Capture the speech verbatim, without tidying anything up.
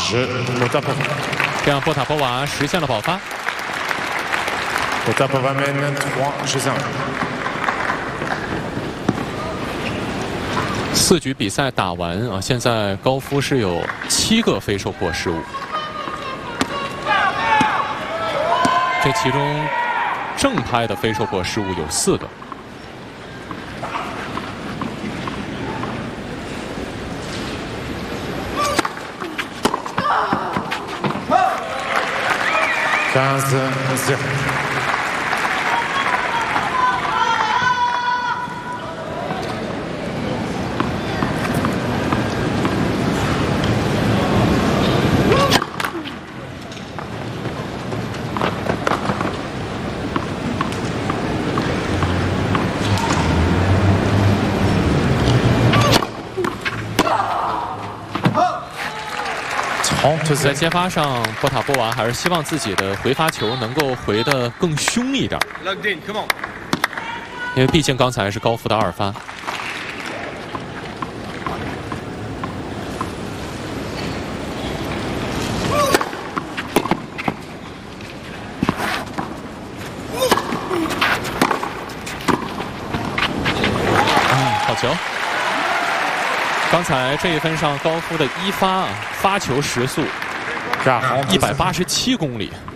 这样波塔波娃实现了保发。 Potapova mène trois jeux à un。 四局比赛打完啊，现在高夫是有七个飞手过失误，这其中正拍的飞手过失误有四个。 quinze zéro。 在接发上，波塔波娃还是希望自己的回发球能够回得更凶一点，因为毕竟刚才是高夫的二发。嗯，好球！ 刚才这一分上，高夫的一发啊，发球时速一百八十七公里。